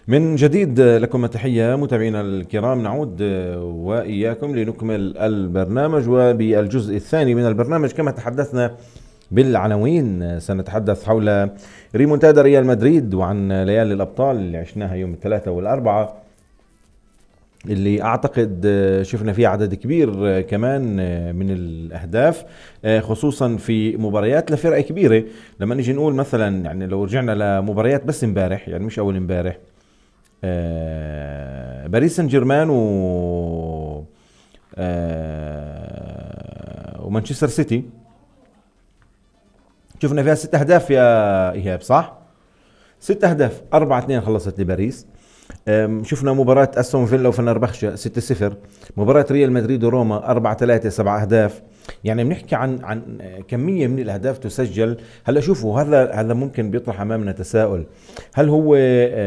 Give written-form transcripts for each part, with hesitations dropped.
من جديد لكم التحية متابعينا الكرام. نعود وإياكم لنكمل البرنامج، وبالجزء الثاني من البرنامج كما تحدثنا بالعناوين سنتحدث حول ريمونتادا ريال مدريد وعن ليالي الأبطال اللي عشناها يوم الثلاثاء والأربعاء، اللي أعتقد شفنا فيه عدد كبير كمان من الأهداف، خصوصا في مباريات لفرق كبيرة. لما نيجي نقول مثلا يعني لو رجعنا لمباريات بس امبارح، يعني مش أول امبارح، باريس سان جيرمان ومانشستر سيتي، شفنا فيها 6 أهداف يا إيهاب، صح؟ 6 أهداف، 4-2 خلصت لباريس. شفنا مباراة أستون فيلا وفنربخشة 6-0. مباراة ريال مدريد وروما 4-3، 7 أهداف. يعني بنحكي عن كمية من الأهداف تسجل. هلا شوفوا، هذا ممكن بيطرح أمامنا تساؤل: هل هو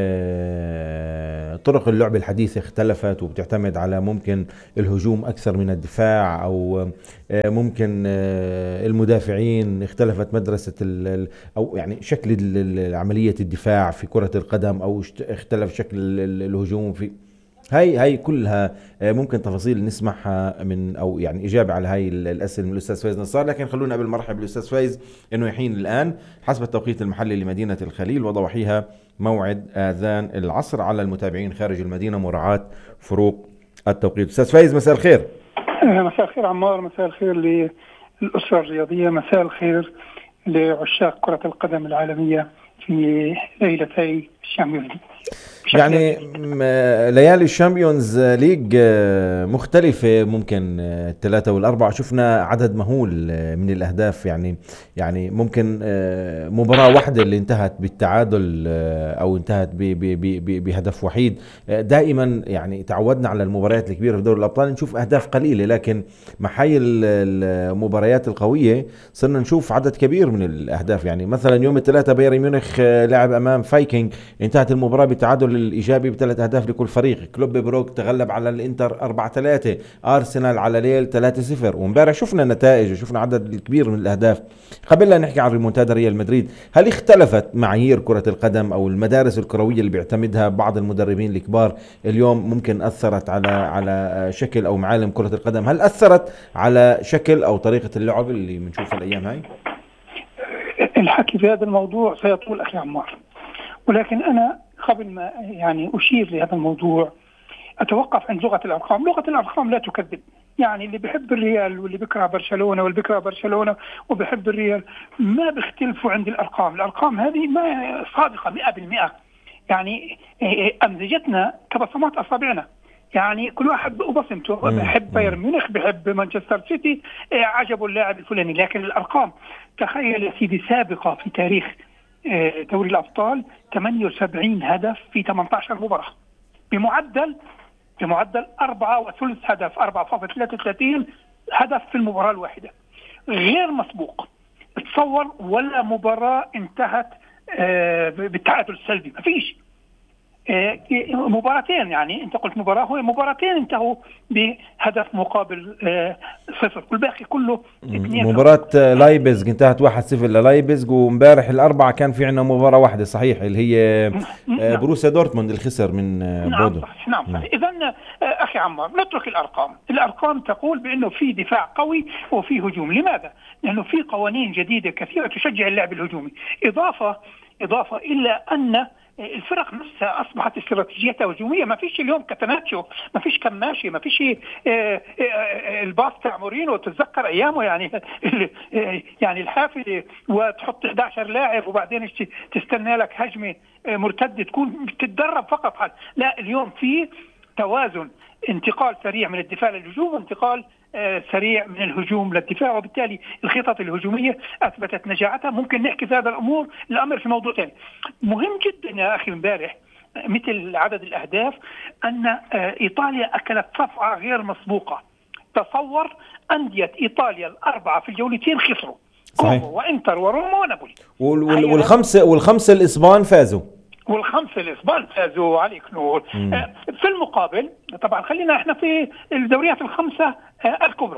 طرق اللعب الحديثة اختلفت وبتعتمد على ممكن الهجوم أكثر من الدفاع، أو ممكن المدافعين اختلفت مدرسة أو يعني شكل عملية الدفاع في كرة القدم، أو اختلف شكل الهجوم في هاي كلها ممكن تفاصيل نسمعها من، او يعني اجابه على هاي الاسئله من الاستاذ فايز نصار. لكن خلونا قبل مرحب بالاستاذ فايز انه يحين الان حسب التوقيت المحلي لمدينه الخليل وضواحيها موعد اذان العصر على المتابعين خارج المدينه مراعاه فروق التوقيت. استاذ فايز، مساء الخير. مساء الخير عمار، مساء الخير للأسرة الرياضية، مساء الخير لعشاق كرة القدم العالمية في ليلتي الشامبيونز ليج. يعني ليالي الشامبيونز ليج مختلفة، ممكن الثلاثة والأربعة شفنا عدد مهول من الأهداف. يعني ممكن مباراة واحدة اللي انتهت بالتعادل أو انتهت بهدف وحيد. دائما يعني تعودنا على المباريات الكبيرة في دوري الأبطال نشوف أهداف قليلة، لكن مع هاي المباريات القوية صرنا نشوف عدد كبير من الأهداف. يعني مثلا يوم الثلاثاء بايرن ميونخ لعب أمام فايكنج، انتهت المباراة بتعادل الإيجابي ب3 أهداف لكل فريق. كلوب بروك تغلب على الإنتر 4-3، أرسنال على ليل 3-0. ومبارح شفنا نتائج وشفنا عدد كبير من الأهداف. قبل لا نحكي عن ريمونتادا ريال مدريد، هل اختلفت معايير كرة القدم أو المدارس الكروية اللي بيعتمدها بعض المدربين الكبار اليوم ممكن أثرت على شكل أو معالم كرة القدم؟ هل أثرت على شكل أو طريقة اللعب اللي بنشوفها الأيام هاي؟ الحكي في هذا الموضوع سيطول أخي عمار، ولكن أنا قبل ما يعني أشير لهذا الموضوع أتوقف عند لغة الأرقام. لغة الأرقام لا تكذب. يعني اللي بيحب الريال واللي بيكره برشلونة واللي بيكره برشلونة وبيحب الريال ما بيختلفوا عند الأرقام. الأرقام هذه ما صادقة 100%. يعني أمزجتنا كبصمات أصابعنا. يعني كل واحد وبصمته، بحب بايرن ميونخ، بحب مانشستر سيتي، عجبه اللاعب الفلاني. لكن الأرقام، تخيل يا سيدي، سابقة في تاريخ دوري الأبطال 78 هدف في 18 مباراة بمعدل 4.3 هدف، 4.33 هدف في المباراة الواحدة، غير مسبوق. تصور ولا مباراة انتهت بالتعادل السلبي، ما فيش. مباراتين، يعني انت قلت مباراة، هو مباراتين انتهوا بهدف مقابل 0، والباقي كله 2. مباراة لايبزج انتهت 1-0 للايبزج، ومبارح الأربعة كان في عنا مباراة واحدة صحيح اللي هي بروسيا دورتموند اللي خسر من بودو. نعم. إذن أخي عمار، نترك الأرقام تقول بأنه في دفاع قوي وفي هجوم. لماذا؟ لأنه في قوانين جديدة كثيرة تشجع اللعب الهجومي، إضافة إلى أن الفرق نفسها أصبحت استراتيجيتها هجومية. ما فيش اليوم كاتاناتشو، ما فيش كماشي، ما فيش الباص تاع مورينو، تتذكر أيامه، يعني الحافلة وتحط 11 لاعب وبعدين تستنى لك هجمة مرتدة تكون تتدرب فقط. لا، اليوم في توازن، انتقال سريع من الدفاع للهجوم وانتقال سريع من الهجوم للدفاع، وبالتالي الخطط الهجومية أثبتت نجاعتها. ممكن نحكي في هذا الأمر في موضوع ثاني مهم جدا يا أخي. امبارح مثل عدد الأهداف، أن إيطاليا أكلت صفعة غير مسبوقة. تصور أندية إيطاليا الأربعة في الجولتين خسروا، كومو وإنتر وروما ونابولي، والخمسة الإسبان فازوا، والخمسة الإسبان فازوا. عليك نور. في المقابل طبعا خلينا احنا في الدوريات الخمسة الكبرى.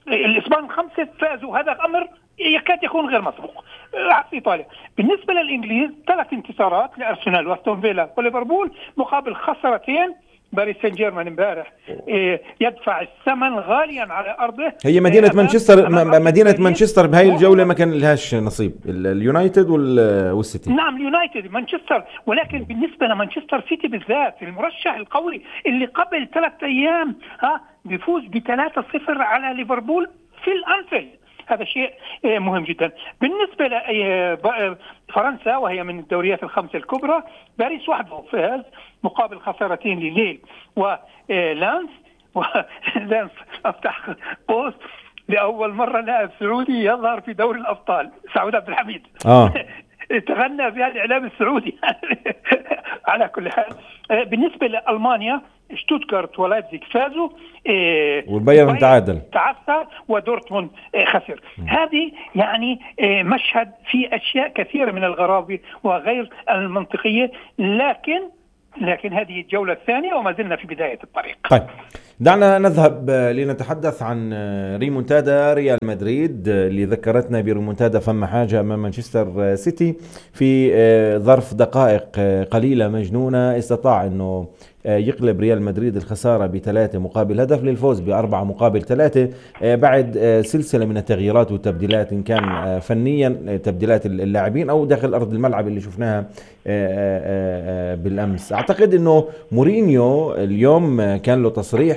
الإسبان الخمسة فازوا، هذا الأمر يكاد يكون غير مسبوق عكس إيطاليا. بالنسبة للإنجليز 3 انتصارات لأرسنال واستون فيلا وليفربول مقابل خسارتين باريس سان جيرمان امبارح. يدفع الثمن غاليا على أرضه. هي مدينة مانشستر، مدينة مانشستر بهاي الجولة ما كان لهاش نصيب، اليونايتد والسيتي. نعم اليونايتد مانشستر، ولكن بالنسبة لمانشستر سيتي بالذات المرشح القوي اللي قبل 3 أيام بيفوز ب3-0 على ليفربول في الأنفيلد، هذا شيء مهم جدا. بالنسبة لفرنسا وهي من الدوريات الخمسة الكبرى، باريس وحده فاز مقابل خسارتين لليل ولانس. ولانس افتح بوست لأول مرة لاعب سعودي يظهر في دوري الأبطال، سعود عبد الحميد تغنى بها الإعلام السعودي. على كل حال بالنسبة لألمانيا شتوتغارت ولايبزيغ فازوا، والبايرن تعثر ودورتموند خسر. هذه يعني مشهد في أشياء كثيرة من الغرابة وغير المنطقية، لكن هذه الجولة الثانية وما زلنا في بداية الطريق. طيب دعنا نذهب لنتحدث عن ريمونتادا ريال مدريد اللي ذكرتنا بريمونتادا فما حاجة أمام مانشستر سيتي في ظرف دقائق قليلة مجنونة. استطاع أنه يقلب ريال مدريد الخسارة ب3 مقابل هدف للفوز ب4 مقابل 3 بعد سلسلة من التغييرات والتبديلات، إن كان فنيا تبديلات اللاعبين أو داخل أرض الملعب اللي شفناها بالأمس. أعتقد أنه مورينيو اليوم كان له تصريح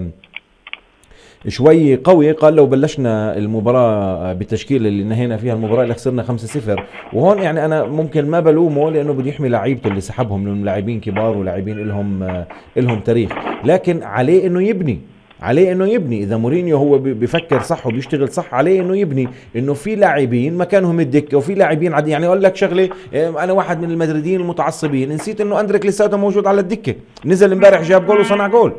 شوي قوي، قال لو بلشنا المباراة بالتشكيلة اللي نهينا فيها المباراة اللي خسرنا 5-0، وهون يعني أنا ممكن ما بلومه لأنه بده يحمي لعيبته اللي سحبهم من لاعبين كبار ولاعبين إلهم تاريخ، لكن عليه إنه يبني. إذا مورينيو هو بفكر صح وبيشتغل صح، عليه إنه يبني، إنه في لاعبين مكانهم الدكة وفي لاعبين عادي. يعني أقول لك شغلة، أنا واحد من المدريدين المتعصبين نسيت إنه أندريك لساته موجود على الدكة، نزل امبارح جاب جول وصنع جول.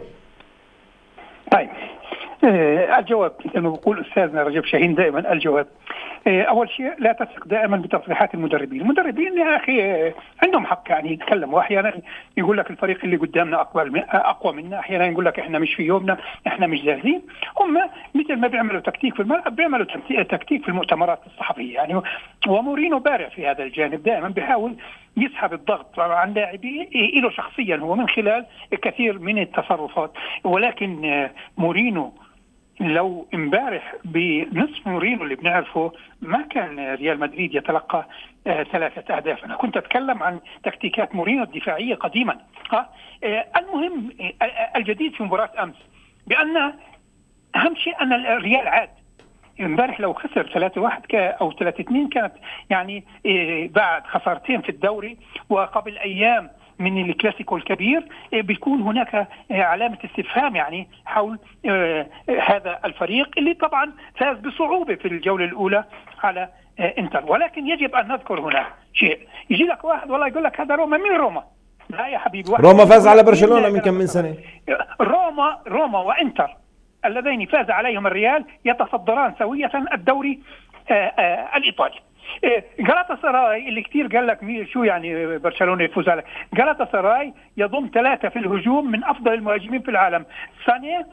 طيب الجواب مثل ما بقول أستاذنا رجب شاهين دائما الجواب. أول شيء لا تثق دائما بتصريحات المدربين يا أخي عندهم حق، يعني يتكلموا أحيانا يقول لك الفريق اللي قدامنا أقوى منا، أحيانا يقول لك إحنا مش في يومنا، إحنا مش جاهزين. هم مثل ما بيعملوا تكتيك في الملعب بيعملوا تكتيك في المؤتمرات الصحفية يعني. ومورينو بارع في هذا الجانب، دائما بيحاول يسحب الضغط عن لاعبيه له شخصيا هو من خلال كثير من التصرفات. ولكن مورينو لو امبارح بنصف مورينو اللي بنعرفه ما كان ريال مدريد يتلقى 3 أهداف. أنا كنت أتكلم عن تكتيكات مورينو الدفاعية قديما. المهم الجديد في مباراة أمس بأن أهم شيء أن الريال عاد. امبارح لو خسر 3-1 أو 3-2 كانت يعني بعد خسارتين في الدوري وقبل أيام من الكلاسيكو الكبير بيكون هناك علامة استفهام يعني حول هذا الفريق اللي طبعا فاز بصعوبة في الجولة الأولى على انتر. ولكن يجب أن نذكر هنا شيء، يجي لك واحد والله يقول لك هذا روما. مين روما؟ لا يا حبيبي، روما فاز على برشلونة من كم من سنة. روما وإنتر اللذين فاز عليهم الريال يتصدران سوية الدوري الإيطالي. غالاتا سراي اللي كتير قال لك شو يعني برشلونة يفوز على غالاتا سراي، يضم 3 في الهجوم من أفضل المهاجمين في العالم، سانيه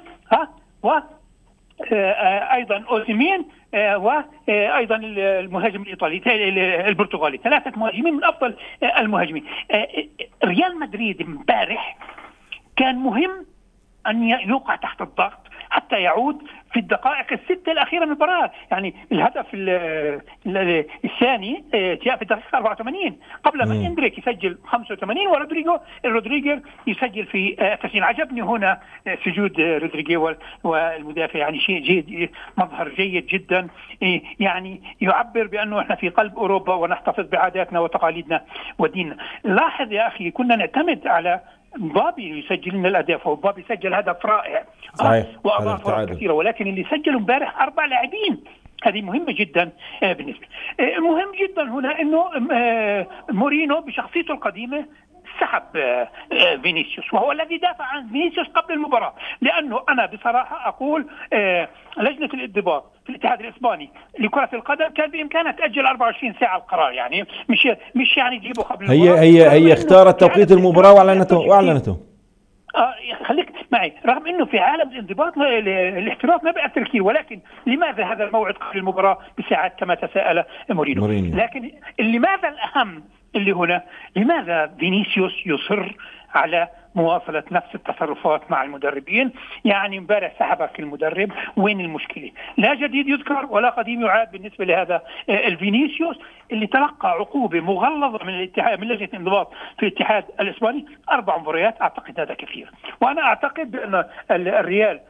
أيضا أوزيمين وأيضا المهاجم الإيطالي البرتغالي، 3 مهاجمين من أفضل المهاجمين. ريال مدريد امبارح كان مهم أن يوقع تحت الضغط حتى يعود في الدقائق 6 الأخيرة من المباراة. يعني الهدف الثاني جاء في الدقيقة 84 قبل ما إندريك يسجل 85 ورودريجو يسجل في 90. عجبني هنا سجود رودريجو والمدافع، يعني شيء جيد، مظهر جيد جدا، يعني يعبر بأنه احنا في قلب أوروبا ونحتفظ بعاداتنا وتقاليدنا وديننا. لاحظ يا أخي كنا نعتمد على مبابي يسجل لنا الأهداف، ومبابي سجل هدف رائع وأضاف فرص كثيرة، ولكن اللي سجلوا امبارح 4 لاعبين. هذه مهمة جدا بالنسبة. مهم جدا هنا إنه مورينو بشخصيته القديمة سحب فينيسيوس، وهو الذي دافع عن فينيسيوس قبل المباراة. لأنه أنا بصراحة أقول لجنة الانضباط في الاتحاد الإسباني لكرة القدم كان بإمكانها تأجل 24 ساعة القرار، يعني مش يعني يجيبوا قبل المباراة. هي اختارت توقيت المباراة وأعلنته. خليك معي، رغم أنه في عالم الانضباط الاحتراف ما بيأثر كثير، ولكن لماذا هذا الموعد قبل المباراة بساعات كما تساءل مورينيو؟ لكن لماذا الأهم اللي هنا، لماذا فينيسيوس يصر على مواصلة نفس التصرفات مع المدربين؟ يعني امبارح سحبك المدرب، وين المشكلة؟ لا جديد يذكر ولا قديم يعاد بالنسبة لهذا الفينيسيوس اللي تلقى عقوبة مغلظة من الاتحاد، من لجنة الانضباط في الاتحاد الإسباني 4 مباريات. أعتقد هذا كثير، وأنا أعتقد أن الريال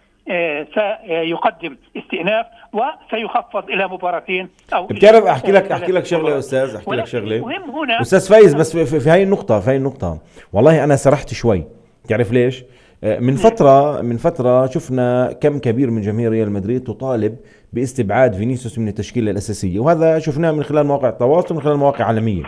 سيقدم استئناف وسيخفض إلى مباراتين. أو بتعرف أحكي لك شغلة يا أستاذ، أحكي لك شغلة أستاذ فايز، بس في هاي النقطة والله أنا سرحت شوي. تعرف ليش؟ من فترة شفنا كم كبير من جماهير ريال مدريد تطالب باستبعاد فينيسيوس من التشكيلة الأساسية، وهذا شفناه من خلال مواقع التواصل ومن خلال مواقع عالمية.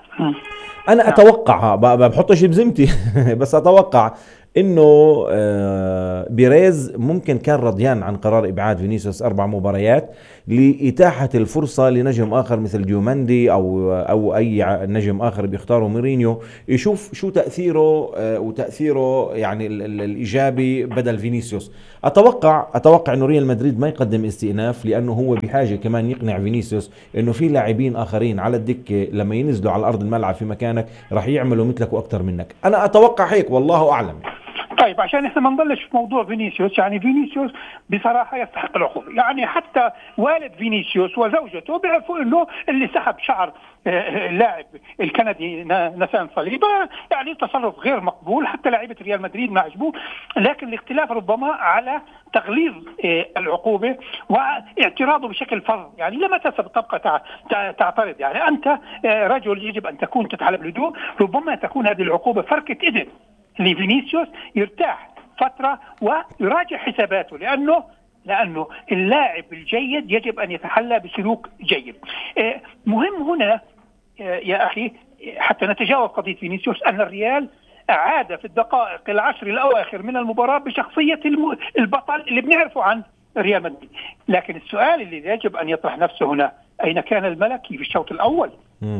أنا أتوقع، بحطش بزمتي بس أتوقع انه بيريز ممكن كان رضيان عن قرار ابعاد فينيسيوس 4 مباريات لاتاحه الفرصه لنجم اخر مثل ديوماندي او اي نجم اخر بيختاره مورينيو، يشوف شو تاثيره وتاثيره يعني الايجابي بدل فينيسيوس. اتوقع انه ريال مدريد ما يقدم استئناف، لانه هو بحاجه كمان يقنع فينيسيوس انه في لاعبين اخرين على الدكه لما ينزلوا على ارض الملعب في مكانك راح يعملوا مثلك واكثر منك. انا اتوقع هيك، والله اعلم. طيب عشان احنا ما نضلش في موضوع فينيسيوس، يعني فينيسيوس بصراحه يستحق العقوبه. يعني حتى والد فينيسيوس وزوجته بيعرفوا انه اللي سحب شعر اللاعب الكندي نسان صليبه يعني تصرف غير مقبول، حتى لاعيبه ريال مدريد ما عجبوه. لكن الاختلاف ربما على تغليظ العقوبه واعتراضه بشكل فرض. يعني لما تبقى تعترض، يعني انت رجل يجب ان تكون تتعلم الهدوء، ربما تكون هذه العقوبه فركه اذن لفينيسيوس يرتاح فترة ويراجع حساباته، لأنه اللاعب الجيد يجب أن يتحلى بسلوك جيد. مهم هنا يا أخي حتى نتجاوز قضية فينيسيوس أن الريال أعاد في الدقائق 10 الأواخر من المباراة بشخصية البطل اللي بنعرفه عن ريال مدريد. لكن السؤال اللي يجب أن يطرح نفسه هنا، أين كان الملكي في الشوط الأول؟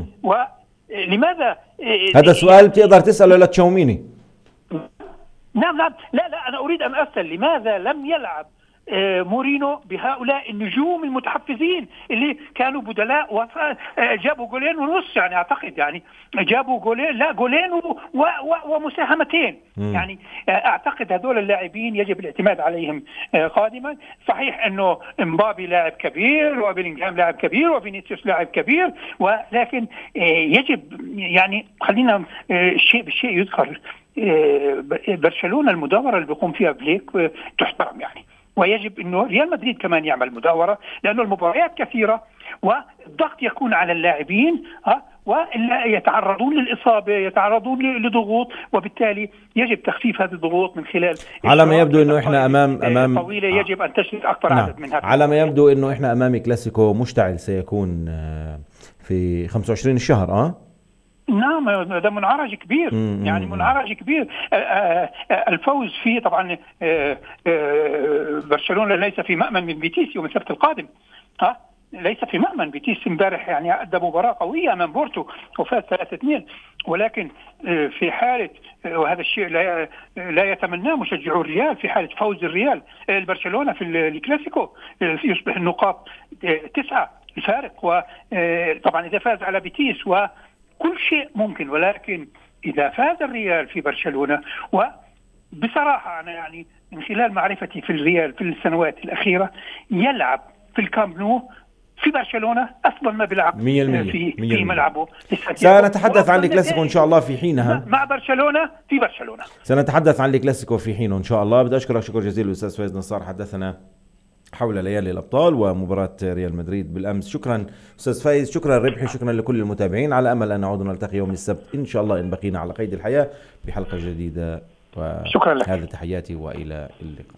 ولماذا هذا سؤال بتقدر تسأله لتشاوميني. نعم لا أنا أريد أن أسأل لماذا لم يلعب مورينو بهؤلاء النجوم المتحفزين اللي كانوا بدلاء وجابوا 2.5 جول، يعني أعتقد يعني جابوا 2 جولين ومساهمتين. يعني أعتقد هذول اللاعبين يجب الاعتماد عليهم قادما. صحيح أنه مبابي لاعب كبير وبيلينغهام لاعب كبير وفينيسيوس لاعب كبير، ولكن يجب يعني خلينا شيء بالشيء يذكر، برشلونة المداورة اللي بيقوم فيها بليك تحترم يعني، ويجب انه ريال مدريد كمان يعمل مداورة، لانه المباريات كثيرة والضغط يكون على اللاعبين وإلا يتعرضون للإصابة، يتعرضون لضغوط، وبالتالي يجب تخفيف هذه الضغوط من خلال على ما يبدو انه احنا امام طويلة يجب ان تشرك اكثر عدد منها. على ما يبدو انه احنا امام كلاسيكو مشتعل سيكون في 25 الشهر. نعم هذا منعرج كبير، يعني منعرج كبير. الفوز فيه طبعا برشلونة ليس في مأمن من بيتيس يوم السبت القادم، ليس في مأمن. بيتيس امبارح يعني أدى مباراة قوية أمام بورتو وفاز 3-2، ولكن في حالة، وهذا الشيء لا يتمناه مشجعو الريال، في حالة فوز الريال البرشلونة في الكلاسيكو يصبح النقاط 9 الفارق، وطبعا إذا فاز على بيتيس كل شيء ممكن. ولكن إذا فاز الريال في برشلونة، وبصراحة أنا يعني من خلال معرفتي في الريال في السنوات الأخيرة يلعب في الكامب نو في برشلونة أفضل ما بيلعب في ملعبه. سنتحدث عن الكلاسيكو إن شاء الله في حينها مع برشلونة في برشلونة. سنتحدث عن الكلاسيكو في حينه إن شاء الله. بدي أشكرك شكر جزيلا الأستاذ فايز نصار، حدثنا حول ليالي الأبطال ومباراة ريال مدريد بالأمس. شكرا أستاذ فايز، شكرا ربحي، شكرا لكل المتابعين. على أمل أن نعود نلتقي يوم السبت إن شاء الله إن بقينا على قيد الحياة بحلقة جديدة. شكرا لك. هذا تحياتي وإلى اللقاء.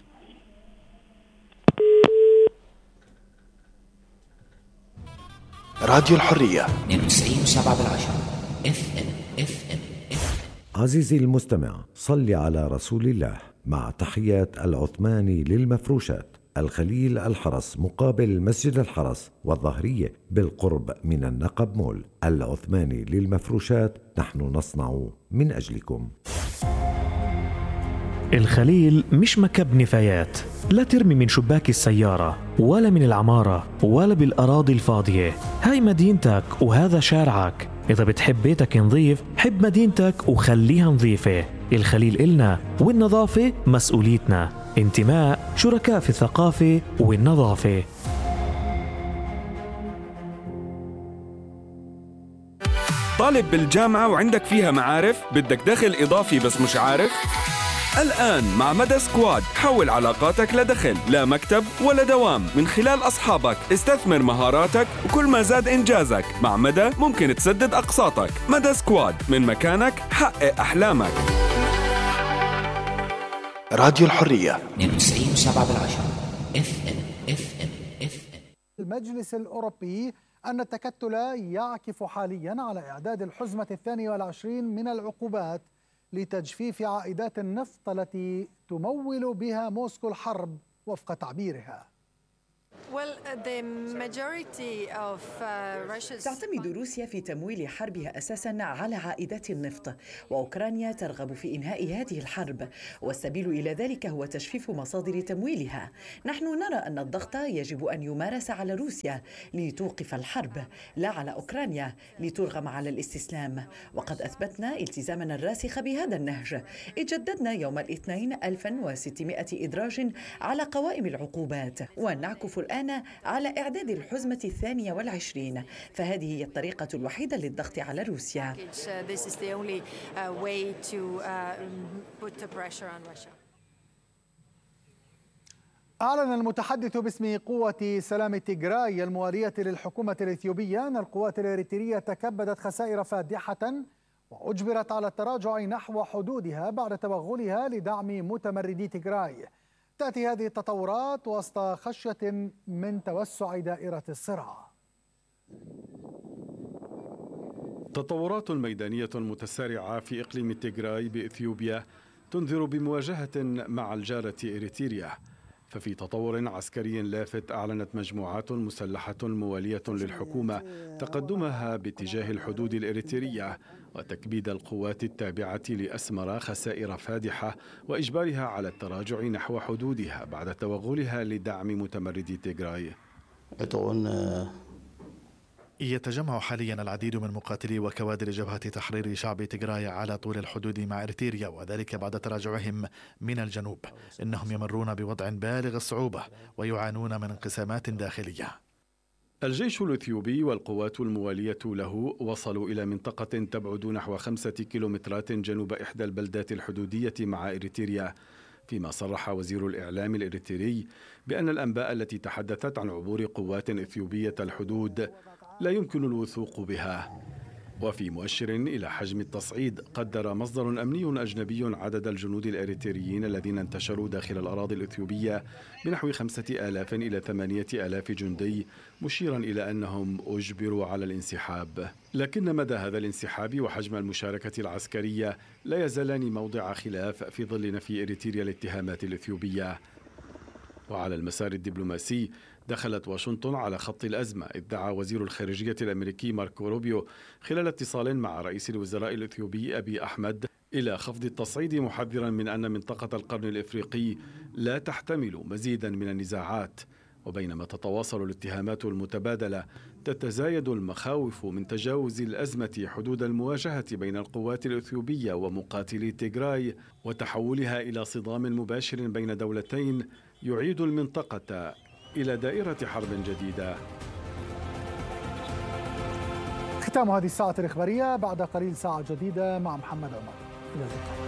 راديو الحرية 92.7 FM. عزيزي المستمع، صل على رسول الله. مع تحيات العثماني للمفروشات، الخليل الحرس مقابل مسجد الحرس والظهرية بالقرب من النقب مول. العثماني للمفروشات، نحن نصنع من أجلكم. الخليل مش مكب نفايات، لا ترمي من شباك السيارة ولا من العمارة ولا بالأراضي الفاضية. هاي مدينتك وهذا شارعك، إذا بتحب بيتك نظيف حب مدينتك وخليها نظيفة. الخليل إلنا والنظافة مسؤوليتنا، انتماء شركاء في الثقافة والنظافة. طالب بالجامعة وعندك فيها معارف؟ بدك دخل إضافي بس مش عارف؟ الآن مع مدى سكواد حول علاقاتك لدخل، لا مكتب ولا دوام. من خلال أصحابك استثمر مهاراتك، وكل ما زاد إنجازك مع مدى ممكن تسدد أقساطك. مدى سكواد، من مكانك حقق أحلامك. راديو الحرية 92.7 FM. المجلس الأوروبي أن التكتل يعكف حاليا على إعداد الحزمة 22 من العقوبات لتجفيف عائدات النفط التي تمول بها موسكو الحرب وفق تعبيرها. تعتمد روسيا في تمويل حربها أساساً على عائدات النفط، وأوكرانيا ترغب في إنهاء هذه الحرب، والسبيل إلى ذلك هو تجفيف مصادر تمويلها. نحن نرى أن الضغط يجب أن يمارس على روسيا لتوقف الحرب، لا على أوكرانيا لترغم على الاستسلام، وقد أثبتنا التزامنا الراسخ بهذا النهج، إذ جددنا يوم الاثنين 1600 إدراج على قوائم العقوبات، ونعكف الآن على إعداد الحزمة 22، فهذه هي الطريقة الوحيدة للضغط على روسيا. أعلن المتحدث باسم قوة سلام تيغراي الموالية للحكومة الإثيوبية أن القوات الإريترية تكبدت خسائر فادحة وأجبرت على التراجع نحو حدودها بعد توغلها لدعم متمردي تيغراي. تأتي هذه التطورات وسط خشية من توسع دائرة الصراع. تطورات ميدانية متسارعة في إقليم تيغراي بإثيوبيا تنذر بمواجهة مع الجارة إريتريا. ففي تطور عسكري لافت أعلنت مجموعات مسلحة موالية للحكومة تقدمها باتجاه الحدود الإريترية وتكبيد القوات التابعة لأسمرا خسائر فادحة وإجبارها على التراجع نحو حدودها بعد توغلها لدعم متمردي تيغراي. يتجمع حاليا العديد من مقاتلي وكوادر جبهة تحرير شعب تيغراي على طول الحدود مع إريتريا، وذلك بعد تراجعهم من الجنوب. إنهم يمرون بوضع بالغ الصعوبة ويعانون من انقسامات داخلية. الجيش الإثيوبي والقوات الموالية له وصلوا إلى منطقة تبعد نحو 5 كيلومترات جنوب إحدى البلدات الحدودية مع إريتريا، فيما صرح وزير الإعلام الإريتري بأن الأنباء التي تحدثت عن عبور قوات إثيوبية الحدود لا يمكن الوثوق بها. وفي مؤشر إلى حجم التصعيد، قدر مصدر أمني أجنبي عدد الجنود الإريتريين الذين انتشروا داخل الأراضي الإثيوبية بنحو 5000 إلى 8000 جندي، مشيرا إلى أنهم أجبروا على الانسحاب. لكن مدى هذا الانسحاب وحجم المشاركة العسكرية لا يزالان موضع خلاف في ظل نفي إريتريا الاتهامات الإثيوبية. وعلى المسار الدبلوماسي، دخلت واشنطن على خط الأزمة، إذ دعا وزير الخارجية الأمريكي ماركو روبيو خلال اتصال مع رئيس الوزراء الإثيوبي أبي أحمد إلى خفض التصعيد، محذرا من أن منطقة القرن الإفريقي لا تحتمل مزيدا من النزاعات. وبينما تتواصل الاتهامات المتبادلة، تتزايد المخاوف من تجاوز الأزمة حدود المواجهة بين القوات الإثيوبية ومقاتلي تيغراي وتحولها إلى صدام مباشر بين دولتين يعيد المنطقة إلى دائرة حرب جديدة. ختام هذه الساعة الإخبارية، بعد قليل ساعة جديدة مع محمد عمر. إلى اللقاء.